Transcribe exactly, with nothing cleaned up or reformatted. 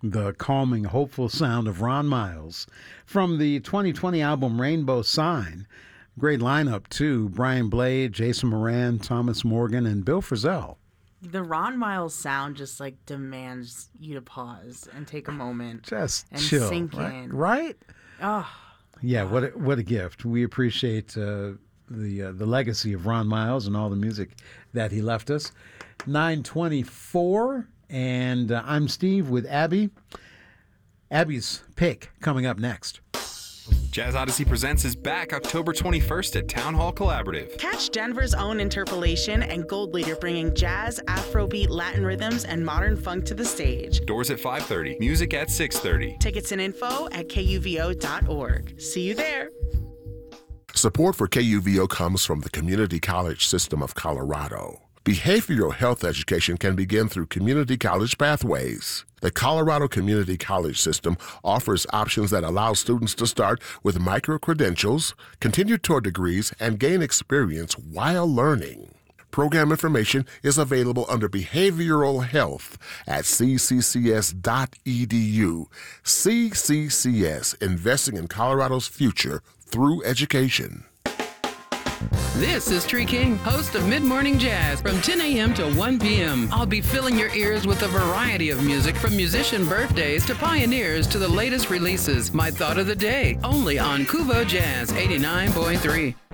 The calming, hopeful sound of Ron Miles from the twenty twenty album Rainbow Sign. Great lineup, too. Brian Blade, Jason Moran, Thomas Morgan, and Bill Frisell. The Ron Miles sound just like demands you to pause and take a moment. Just and chill, sink right? in. Right? Oh, yeah, what a, what a gift. We appreciate uh, the uh, the legacy of Ron Miles and all the music that he left us. nine twenty-four, and uh, I'm Steve with Abby. Abby's pick coming up next. Jazz Odyssey Presents is back October twenty-first at Town Hall Collaborative. Catch Denver's own Interpolation and Gold Leader bringing jazz, Afrobeat, Latin rhythms, and modern funk to the stage. Doors at five thirty, music at six thirty. Tickets and info at K U V O dot org. See you there. Support for K U V O comes from the Community College System of Colorado. Behavioral health education can begin through community college pathways. The Colorado Community College System offers options that allow students to start with micro-credentials, continue toward degrees, and gain experience while learning. Program information is available under Behavioral Health at c c c s dot e d u. C C C S, investing in Colorado's future through education. This is Tree King, host of Mid Morning Jazz from ten a.m. to one p.m. I'll be filling your ears with a variety of music from musician birthdays to pioneers to the latest releases. My thought of the day, only on Kuvo Jazz eighty-nine point three.